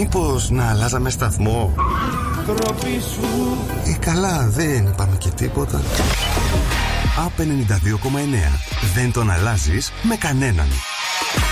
Μήπως να αλλάζαμε σταθμό? Καλά, δεν είπαμε και τίποτα. ΑΠ 92,9. Δεν τον αλλάζεις με κανέναν.